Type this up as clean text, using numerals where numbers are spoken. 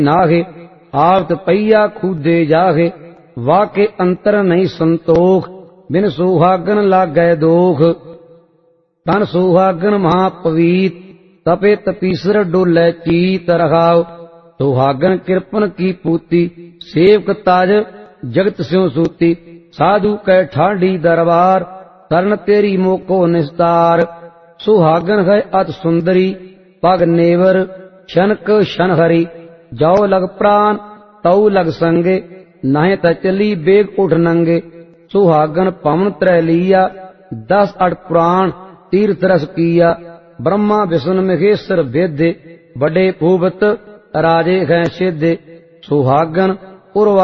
नाहे, आवत पहिया खूदे जाहे। वाके अंतर नहीं संतोख, बिन सुहागन लागै दोख। तन सुहागन महापवीत, तपे तपीसर डोलै चीत रखाव। सुहागन कृपन की पूती, सेवक ताज जगत स्यों सूती। साधु कै ठाडी दरबार, तरण तेरी मोको निस्तार। सुहागन है अत सुंदरी, पग नेवर शनक शन हरी। जाओ लग प्राण तऊ लग संगे, नाहे त चली बेग उठ नंगे। सुहागन पवन त्रय लिया, 10 अठ पुराण तीर्थ रस किया। ब्रह्मा विष्णु महेश्वर वेद्य, बड़े भूपत राजे हैं सिद्ध। सुहागन